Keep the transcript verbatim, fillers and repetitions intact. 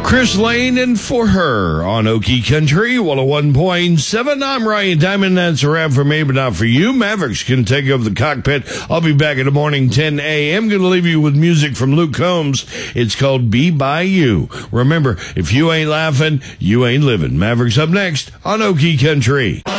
Chris Lane and For Her on Okie Country, one oh one point seven. I'm Ryan Diamond. That's a wrap for me, but not for you. Mavericks can take over the cockpit. I'll be back in the morning, ten a.m. Going to leave you with music from Luke Combs. It's called Be By You. Remember, if you ain't laughing, you ain't living. Mavericks up next on Okie Country.